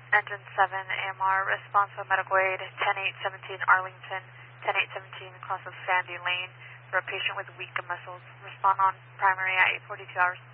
Engine 7, AMR, response on medical aid, 10817 Arlington, 10817 cross of Sandy Lane for a patient with weak muscles. Respond on primary at 8:42 hours.